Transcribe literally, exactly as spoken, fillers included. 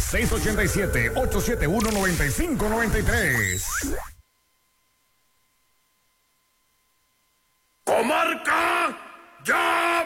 seis ocho siete, ocho siete uno, nueve cinco nueve tres.